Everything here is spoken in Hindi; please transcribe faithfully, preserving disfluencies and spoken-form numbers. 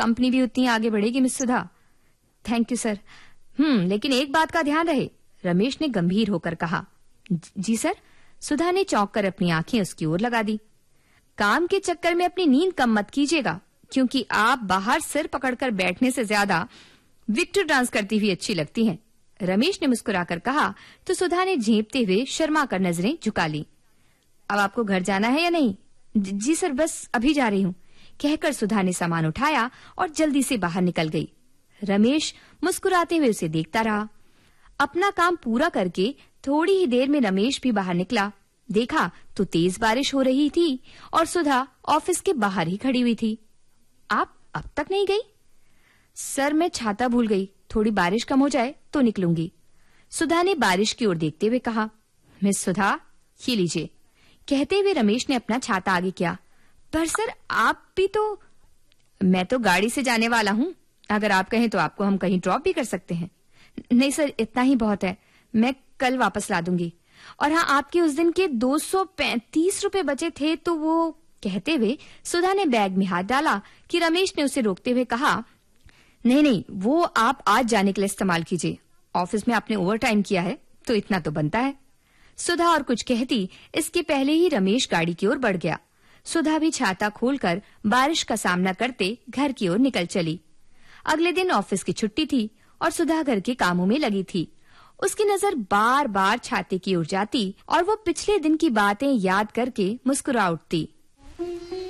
कंपनी भी उतनी आगे बढ़ेगी miss Sudha. Thank you sir. हम्म लेकिन एक बात का ध्यान रहे, रमेश ने गंभीर होकर कहा। जी सर। सुधा ने चौंक कर अपनी आंखें उसकी ओर लगा दी। काम के चक्कर में अपनी नींद कम मत कीजिएगा, क्योंकि आप बाहर सिर पकड़कर बैठने से ज्यादा विक्टर डांस करती हुई अच्छी लगती हैं। रमेश ने मुस्कुराकर कहा तो सुधा ने झेंपते हुए शर्मा कर नजरें झुका ली। अब आपको घर जाना है या नहीं? जी सर, बस अभी जा रही हूँ, कहकर सुधा ने सामान उठाया और जल्दी से बाहर निकल गई। रमेश मुस्कुराते हुए उसे देखता रहा। अपना काम पूरा करके थोड़ी ही देर में रमेश भी बाहर निकला। देखा तो तेज बारिश हो रही थी और सुधा ऑफिस के बाहर ही खड़ी हुई थी। आप अब तक नहीं गई? सर, मैं छाता भूल गई, थोड़ी बारिश कम हो जाए तो निकलूंगी, सुधा ने बारिश की ओर देखते हुए कहा। मिस सुधा, ये लीजिए, कहते हुए रमेश ने अपना छाता आगे किया। पर सर, आप भी तो। मैं तो गाड़ी से जाने वाला हूँ, अगर आप कहें तो आपको हम कहीं ड्रॉप भी कर सकते हैं। नहीं सर, इतना ही बहुत है, मैं कल वापस ला दूंगी। और हाँ, आपके उस दिन के दो सौ पैंतीस रुपए बचे थे तो वो। कहते हुए सुधा ने बैग में हाथ डाला कि रमेश ने उसे रोकते हुए कहा, नहीं नहीं, वो आप आज जाने के लिए इस्तेमाल कीजिए, ऑफिस में आपने ओवर टाइम किया है तो इतना तो बनता है। सुधा और कुछ कहती इसके पहले ही रमेश गाड़ी की ओर बढ़ गया। सुधा भी छाता खोलकर बारिश का सामना करते घर की ओर निकल चली। अगले दिन ऑफिस की छुट्टी थी और सुधा घर के कामों में लगी थी। उसकी नजर बार बार छाते की ओर जाती और वो पिछले दिन की बातें याद करके मुस्कुरा उठती।